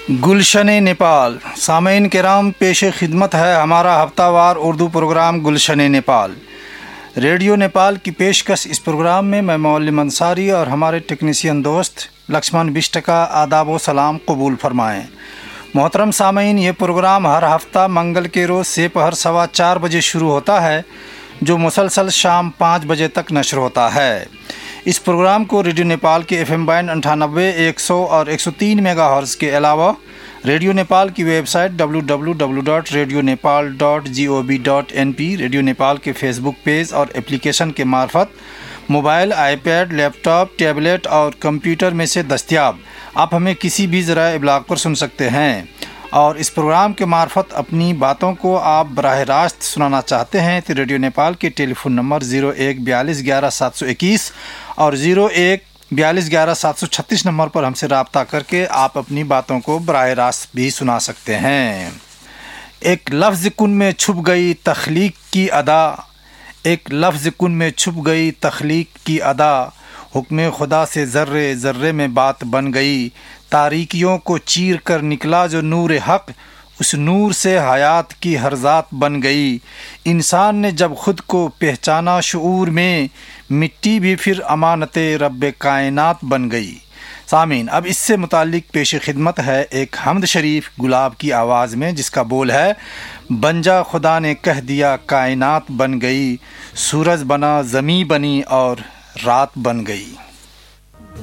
گلشن نیپال سامعین کرام، پیش خدمت ہے ہمارا ہفتہ وار اردو پروگرام گلشن نیپال۔ ریڈیو نیپال کی پیشکش اس پروگرام میں میں معلم انصاری اور ہمارے ٹیکنیشین دوست لکشمن بسٹ کا آداب و سلام قبول فرمائیں۔ محترم سامعین، یہ پروگرام ہر ہفتہ منگل کے روز سے پہر 4:15 بجے شروع ہوتا ہے، جو مسلسل شام 5 بجے تک نشر ہوتا ہے۔ اس پروگرام کو ریڈیو نیپال کے FM بینڈ 98، 100 اور 103 میگا ہرٹز کے علاوہ ریڈیو نیپال کی web site www.radionepal.gov.np، radio Nepal کے فیس بک پیج اور اپلیکیشن کے معرفت موبائل، آئی پیڈ، لیپ ٹاپ، ٹیبلٹ اور کمپیوٹر میں سے دستیاب آپ ہمیں کسی بھی ذرائع ابلاغ پر سن سکتے ہیں۔ اور اس پروگرام کے معرفت اپنی باتوں کو آپ براہ راست سنانا چاہتے ہیں تو ریڈیو نیپال کے ٹیلی فون نمبر 0142111721 اور 0142111736 نمبر پر ہم سے رابطہ کر کے آپ اپنی باتوں کو براہ راست بھی سنا سکتے ہیں۔ ایک لفظ کن میں چھپ گئی تخلیق کی ادا، ایک لفظ کن میں چھپ گئی تخلیق کی ادا، حکم خدا سے ذرے ذرے میں بات بن گئی، تاریکیوں کو چیر کر نکلا جو نور حق، اس نور سے حیات کی ہر ذات بن گئی، انسان نے جب خود کو پہچانا شعور میں، مٹی بھی پھر امانت رب کائنات بن گئی۔ سامعین، اب اس سے متعلق پیش خدمت ہے ایک حمد شریف گلاب کی آواز میں، جس کا بول ہے: بنجا خدا نے کہہ دیا کائنات بن گئی، سورج بنا زمیں بنی اور رات بن گئی۔